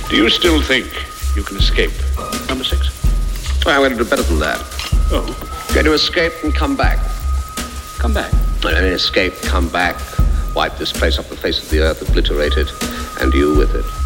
Do you still think you can escape? Number 6? I'm going to do better than that. Oh. Going to escape and come back. Come back? Escape, come back, wipe this place off the face of the earth, obliterate it, and you with it.